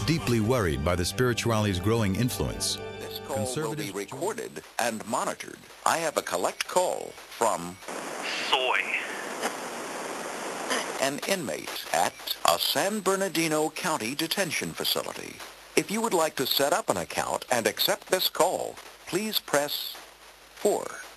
deeply worried by the spirituality's growing influence. This call will be recorded and monitored. I have a collect call from Soy. an inmate at a San Bernardino County detention facility. If you would like to set up an account and accept this call, please press 4.